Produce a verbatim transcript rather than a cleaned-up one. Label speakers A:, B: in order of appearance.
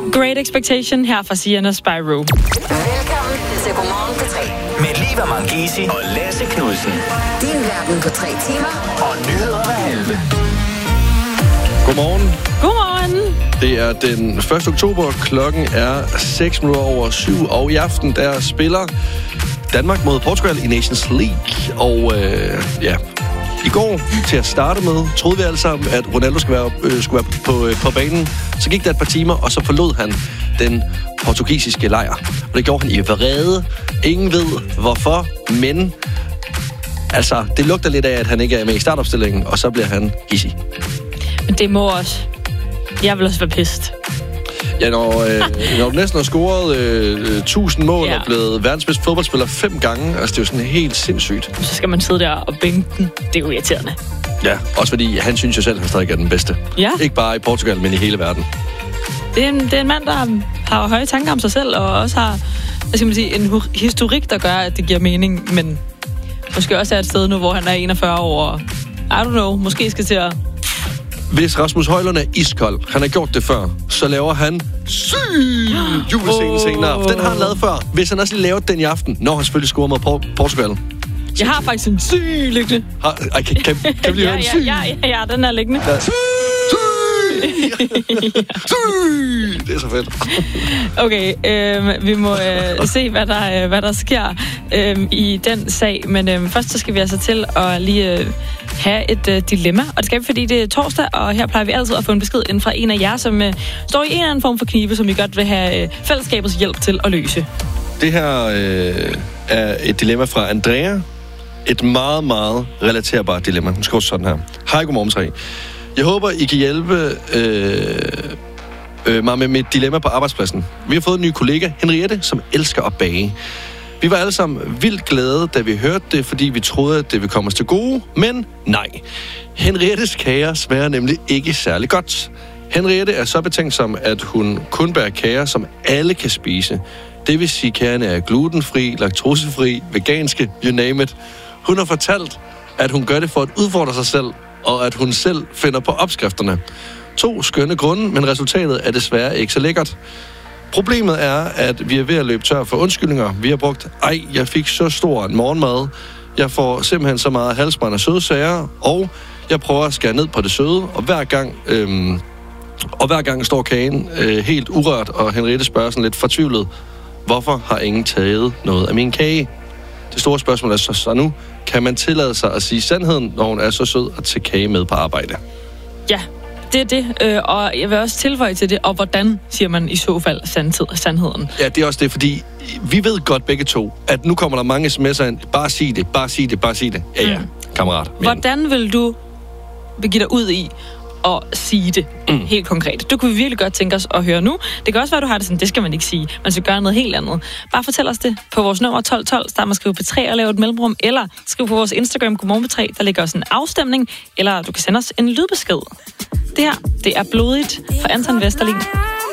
A: Great Expectation her fra Sienna Spyro.
B: Velkommen til Godmorgen på tre.
C: Med Liva Mangisi og Lasse Knudsen.
B: Din verden på tre timer.
C: Og nyheder hver halve.
D: Godmorgen.
A: Godmorgen.
D: Det er den første oktober. Klokken er seks minutter over syv. Og i aften, der spiller Danmark mod Portugal i Nations League. Og øh, ja... I går, til at starte med, troede vi alle sammen, at Ronaldo skulle være, øh, skulle være på, øh, på banen. Så gik der et par timer, og så forlod han den portugisiske lejr. Og det gjorde han i vrede. Ingen ved hvorfor, men altså, det lugter lidt af, at han ikke er med i startopstillingen, og så bliver han hissig.
A: Men det må også. Jeg vil også være pissed.
D: Ja, når, øh, når du næsten har scoret øh, tusind mål ja. og blevet verdens bedste fodboldspiller fem gange, altså det er jo sådan helt sindssygt.
A: Så skal man sidde der og bænke den. Det er jo irriterende.
D: Ja, også fordi han synes jo selv, at han stadig er den bedste.
A: Ja.
D: Ikke bare i Portugal, men i hele verden.
A: Det er en, det er en mand, der har høje tanker om sig selv, og også har, hvad skal man sige, en historik, der gør, at det giver mening, men måske også er et sted nu, hvor han er enogfyrre år. I don't know, måske skal til at...
D: Hvis Rasmus Højlund er iskold, han har gjort det før, så laver han syg julescenen oh. senere. Den har han lavet før. Hvis han også lige laver den i aften, når han selvfølgelig scorer mod Por- Portugal.
A: Jeg har faktisk en syg liggende.
D: Har, ej, kan, kan, kan vi lige
A: ja,
D: høre en
A: ja,
D: syg?
A: ja, ja, ja, den er liggende.
D: Ja. Syg! Syg! Det er så fedt.
A: Okay, øh, vi må øh, se, hvad der, øh, hvad der sker øh, i den sag. Men øh, først så skal vi altså til at lige øh, have et øh, dilemma. Og det skal vi, fordi det er torsdag, og her plejer vi altid at få en besked ind fra en af jer, som øh, står i en eller anden form for knibe, som I godt vil have øh, fællesskabets hjælp til at løse.
D: Det her øh, er et dilemma fra Andrea. Et meget, meget relaterbart dilemma. Hun skriver sådan her. Hej, godmorgen tre. Jeg håber, I kan hjælpe øh, øh, mig med mit dilemma på arbejdspladsen. Vi har fået en ny kollega, Henriette, som elsker at bage. Vi var alle sammen vildt glade, da vi hørte det, fordi vi troede, at det ville komme os til gode. Men nej. Henriettes kager smager nemlig ikke særlig godt. Henriette er så betænksom, at hun kun bærer kager, som alle kan spise. Det vil sige, at kagerne er glutenfri, laktosefri, veganske, you name it. Hun har fortalt, at hun gør det for at udfordre sig selv, og at hun selv finder på opskrifterne. To skønne grunde, men resultatet er desværre ikke så lækkert. Problemet er, at vi er ved at løbe tør for undskyldninger. Vi har brugt, ej, jeg fik så stor en morgenmad. Jeg får simpelthen så meget halsbrand af søde sager, og jeg prøver at skære ned på det søde, og hver gang, øhm, og hver gang står kagen øh, helt urørt, og Henriette spørger sådan lidt fortvivlet, hvorfor har ingen taget noget af min kage? Det store spørgsmål er så, så nu, kan man tillade sig at sige sandheden, når hun er så sød at tage kage med på arbejde?
A: Ja, det er det. Øh, og jeg vil også tilføje til det, og hvordan siger man i så fald sandhed, sandheden?
D: Ja, det er også det, fordi vi ved godt begge to, at nu kommer der mange sms'er ind. Bare sig det, bare sig det, bare sig det. Ja, ja, mm. kammerat. Men...
A: Hvordan vil du begive dig ud i og sige det mm. helt konkret? Det kunne vi virkelig godt tænke os at høre nu. Det kan også være, at du har det sådan, det skal man ikke sige. Man skal gøre noget helt andet. Bare fortæl os det på vores nummer tolv tolv. Start med at skrive på tre og lave et mellemrum. Eller skriv på vores Instagram, Godmorgen på tre. Der ligger også en afstemning. Eller du kan sende os en lydbesked. Det her, det er blodigt fra Anton Vesterlin.